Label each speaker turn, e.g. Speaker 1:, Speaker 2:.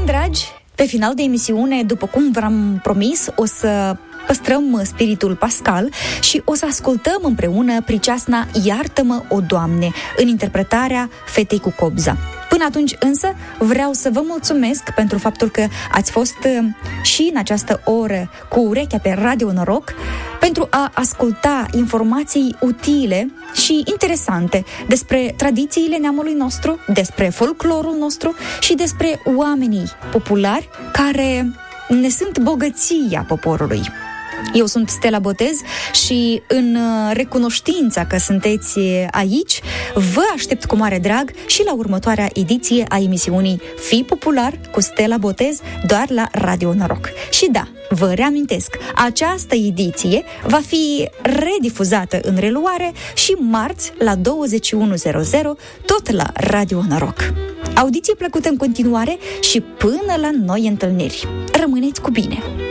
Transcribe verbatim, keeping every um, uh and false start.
Speaker 1: dragi, pe final de emisiune, după cum v-am promis, o să păstrăm spiritul pascal și o să ascultăm împreună priceasna Iartă-mă, o Doamne, în interpretarea Fetei cu Cobza. Până atunci însă vreau să vă mulțumesc pentru faptul că ați fost și în această oră cu urechea pe Radio Noroc pentru a asculta informații utile și interesante despre tradițiile neamului nostru, despre folclorul nostru și despre oamenii populari care ne sunt bogăția poporului. Eu sunt Stella Botez și în recunoștința că sunteți aici, vă aștept cu mare drag și la următoarea ediție a emisiunii Fii Popular cu Stella Botez, doar la Radio Noroc. Și da, vă reamintesc, această ediție va fi redifuzată în reluare și marți la douăzeci și unu zero zero, tot la Radio Noroc. Audiție plăcută în continuare și până la noi întâlniri. Rămâneți cu bine!